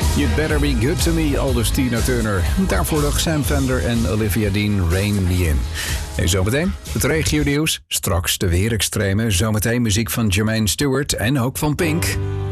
You'd Better Be Good To Me, aldus Tina Turner. Daarvoor nog Sam Fender en Olivia Dean, Rein Me In. En zometeen het regionieuws, straks de weerextremen, zometeen muziek van Jermaine Stewart en ook van Pink.